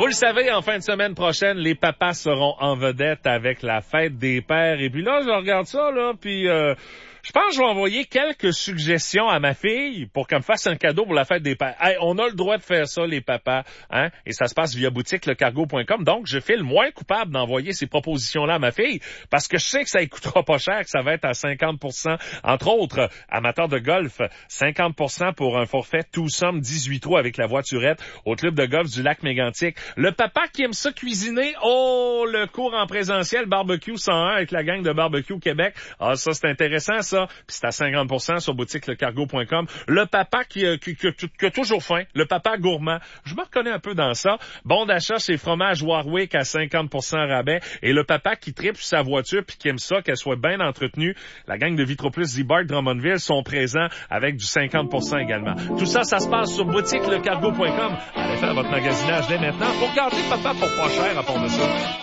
Vous le savez, en fin de semaine prochaine, les papas seront en vedette avec la fête des pères. Et puis là, je regarde ça, là, puis je pense que je vais envoyer quelques suggestions à ma fille pour qu'elle me fasse un cadeau pour la fête des pères. Hey, on a le droit de faire ça, les papas, hein? Et ça se passe via boutiquelecargo.com. Donc, je fais le moins coupable d'envoyer ces propositions-là à ma fille parce que je sais que ça ne coûtera pas cher, que ça va être à 50%. Entre autres, amateurs de golf, 50% pour un forfait tout somme 18 trous avec la voiturette au club de golf du lac Mégantic. Le papa qui aime ça cuisiner, oh, le cours en présentiel Barbecue 101 avec la gang de Barbecue Québec. Ah, ça, c'est intéressant, ça. Puis c'est à 50% sur boutiquelecargo.com. Le papa qui a toujours faim, le papa gourmand. Je me reconnais un peu dans ça. Bon d'achat chez Fromage Warwick à 50% rabais. Et le papa qui tripe sur sa voiture puis qui aime ça, qu'elle soit bien entretenue. La gang de Vitroplus Zibart Drummondville sont présents avec du 50% également. Tout ça, ça se passe sur boutiquelecargo.com. Allez faire votre magasinage dès maintenant pour garder papa pour pas cher à part de ça.